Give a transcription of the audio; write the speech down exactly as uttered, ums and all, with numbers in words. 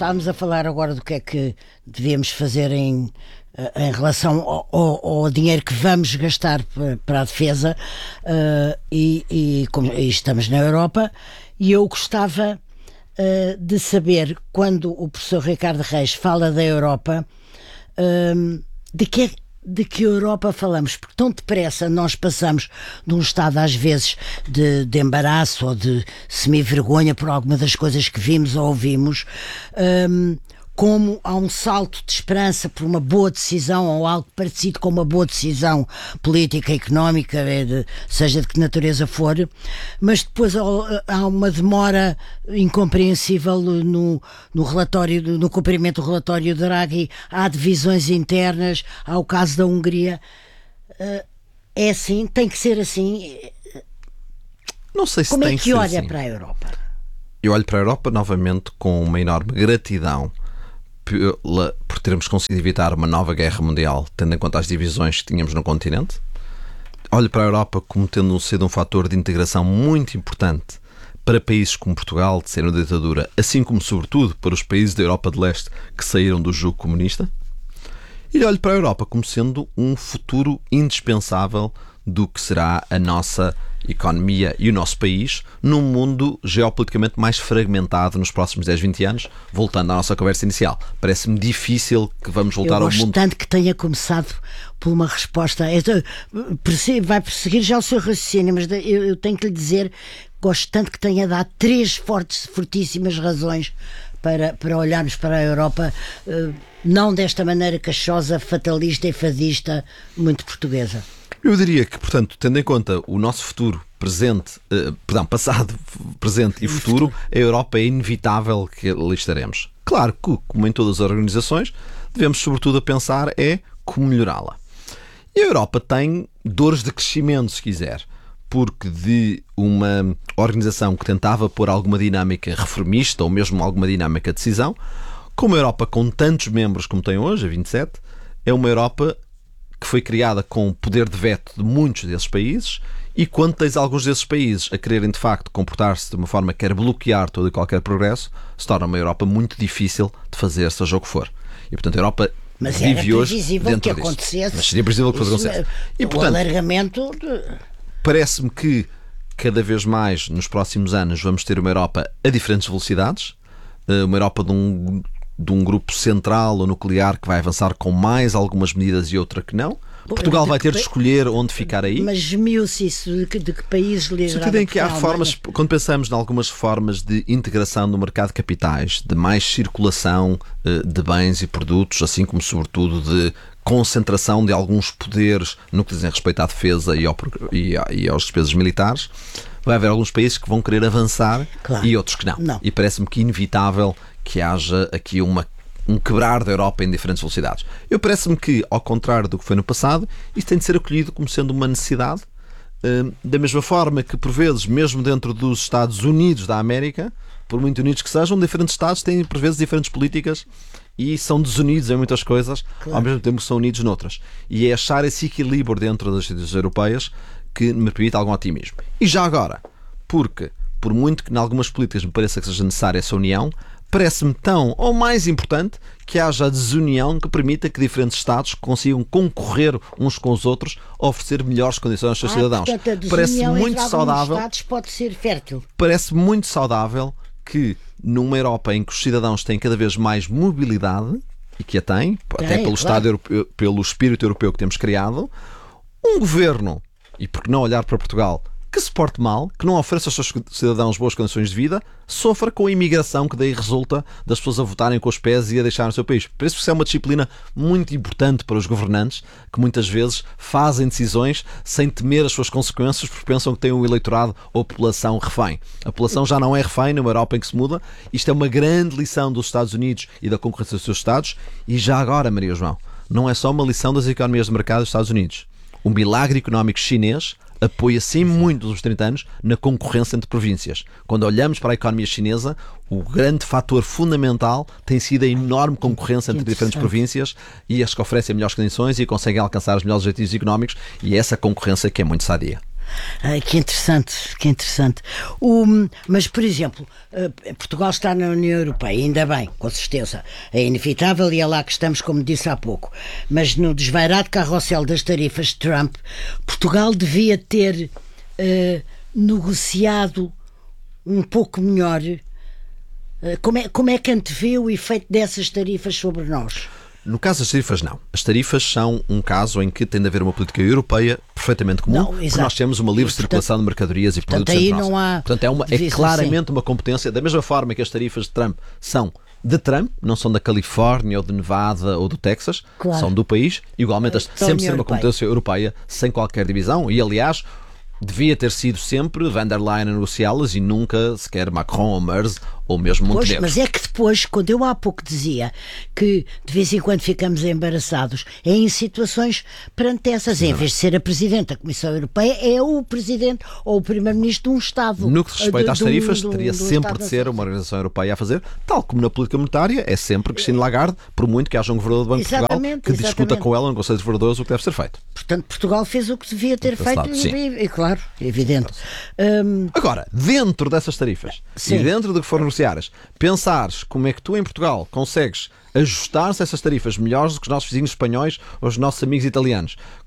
estávamos a falar agora do que é que devíamos fazer em, em relação ao, ao, ao dinheiro que vamos gastar para, para a defesa, uh, e, e, como, e estamos na Europa, e eu gostava uh, de saber, quando o professor Ricardo Reis fala da Europa, uh, de que é de que Europa falamos, porque tão depressa nós passamos de um estado às vezes de, de embaraço ou de semi-vergonha por alguma das coisas que vimos ou ouvimos, um, como há um salto de esperança por uma boa decisão ou algo parecido com uma boa decisão política, económica, seja de que natureza for, mas depois há uma demora incompreensível no, no relatório, no cumprimento do relatório de Draghi. Há divisões internas, há o caso da Hungria. É assim, tem que ser assim. Não sei se Como tem é que, que olha assim. para a Europa? Eu olho para a Europa novamente com uma enorme gratidão Pela, por termos conseguido evitar uma nova guerra mundial, tendo em conta as divisões que tínhamos no continente. Olho para a Europa como tendo sido um fator de integração muito importante para países como Portugal, de ser uma ditadura, assim como, sobretudo, para os países da Europa de Leste que saíram do jugo comunista. E olho para a Europa como sendo um futuro indispensável do que será a nossa economia e o nosso país num mundo geopoliticamente mais fragmentado nos próximos dez, vinte anos. Voltando à nossa conversa inicial, parece-me difícil que vamos voltar eu ao mundo... Eu gosto tanto que tenha começado por uma resposta. Vai prosseguir já o seu raciocínio, mas eu tenho que lhe dizer, gosto tanto que tenha dado três fortes, fortíssimas razões para, para olharmos para a Europa, não desta maneira cachosa, fatalista e fadista, muito portuguesa. Eu diria que, portanto, tendo em conta o nosso futuro, presente, eh, perdão, passado, presente e futuro, futuro, a Europa é inevitável que ali estaremos. Claro que, como em todas as organizações, devemos sobretudo a pensar é como melhorá-la. E a Europa tem dores de crescimento, se quiser, porque de uma organização que tentava pôr alguma dinâmica reformista ou mesmo alguma dinâmica de decisão, como a Europa com tantos membros como tem hoje, a vinte e sete, é uma Europa que foi criada com o poder de veto de muitos desses países, e quando tens alguns desses países a quererem de facto comportar-se de uma forma que quer bloquear todo e qualquer progresso, se torna uma Europa muito difícil de fazer, seja o que for. E portanto a Europa Mas vive hoje previsível dentro que disso. acontecesse. Mas seria previsível que fosse acontecer. E, o portanto, alargamento de... parece-me que cada vez mais nos próximos anos vamos ter uma Europa a diferentes velocidades, uma Europa de um de um grupo central ou nuclear que vai avançar com mais algumas medidas e outra que não. Portugal vai ter de escolher onde ficar aí. Mas esmiu-se isso de que, de que países liderava? Só que há formas, quando pensamos em algumas formas de integração no mercado de capitais, de mais circulação de bens e produtos, assim como sobretudo de concentração de alguns poderes no que dizem respeito à defesa e, ao, e, e aos despesas militares, vai haver alguns países que vão querer avançar, claro, e outros que não. não. E parece-me que é inevitável que haja aqui uma, um quebrar da Europa em diferentes velocidades. Eu parece-me que, ao contrário do que foi no passado, isto tem de ser acolhido como sendo uma necessidade, uh, da mesma forma que, por vezes, mesmo dentro dos Estados Unidos da América, por muito unidos que sejam, diferentes Estados têm, por vezes, diferentes políticas e são desunidos em muitas coisas, claro, ao mesmo tempo que são unidos noutras. E é achar esse equilíbrio dentro das instituições europeias que me permite algum otimismo. E já agora, porque, por muito que em algumas políticas me pareça que seja necessária essa união, parece-me tão ou mais importante que haja a desunião que permita que diferentes Estados consigam concorrer uns com os outros a oferecer melhores condições aos seus ah, cidadãos. Portanto, parece muito saudável. Estados pode ser fértil. Parece muito saudável que numa Europa em que os cidadãos têm cada vez mais mobilidade, e que a têm, tem, até pelo, claro, Estado europeu, pelo espírito europeu que temos criado, um governo, e por que não olhar para Portugal, que se porte mal, que não ofereça aos seus cidadãos boas condições de vida, sofra com a imigração que daí resulta das pessoas a votarem com os pés e a deixarem o seu país. Por isso que isso é uma disciplina muito importante para os governantes, que muitas vezes fazem decisões sem temer as suas consequências, porque pensam que têm um eleitorado ou população refém. A população já não é refém numa Europa em que se muda. Isto é uma grande lição dos Estados Unidos e da concorrência dos seus Estados. E já agora, Maria João, não é só uma lição das economias de mercado dos Estados Unidos. O milagre económico chinês apoia-se muito nos trinta anos na concorrência entre províncias. Quando olhamos para a economia chinesa, o grande fator fundamental tem sido a enorme concorrência entre diferentes províncias e as que oferecem melhores condições e conseguem alcançar os melhores objetivos económicos, e essa concorrência que é muito sadia. Ah, que interessante, que interessante. O, mas, por exemplo, uh, Portugal está na União Europeia, ainda bem, com certeza. É inevitável e é lá que estamos, como disse há pouco. Mas no desvairado carrossel das tarifas de Trump, Portugal devia ter uh, negociado um pouco melhor. Uh, como, é, como é que antevê o efeito dessas tarifas sobre nós? No caso das tarifas, não. As tarifas são um caso em que tem de haver uma política europeia perfeitamente comum, não, porque nós temos uma livre e, circulação portanto, de mercadorias e produtos entre nós. Não há, portanto, é, uma, é claramente assim. Uma competência, da mesma forma que as tarifas de Trump são de Trump, não são da Califórnia ou de Nevada ou do Texas, claro. São do país, igualmente as, sempre ser uma competência europeia sem qualquer divisão e, aliás, devia ter sido sempre Van der Leyen a negociá-las e nunca sequer Macron ou Merz ou mesmo Montenegro. Mas é que depois, quando eu há pouco dizia que de vez em quando ficamos embaraçados, é em situações perante essas, Sim, em vez de ser a Presidente da Comissão Europeia, é o Presidente ou o Primeiro-Ministro de um Estado. No que respeita de, às tarifas, de, teria de, de sempre de ser uma organização europeia a fazer, tal como na política monetária, é sempre Christine Lagarde, por muito que haja um governador do Banco de Portugal que exatamente. discuta com ela no Conselho de Governadores o que deve ser feito. Portanto, Portugal fez o que devia ter feito lado, e, e, e, claro, é evidente. Um... Agora, dentro dessas tarifas sim. e dentro do que foram negociadas, pensares como é que tu em Portugal consegues ajustar-se a essas tarifas melhores do que os nossos vizinhos espanhóis ou os nossos amigos italianos,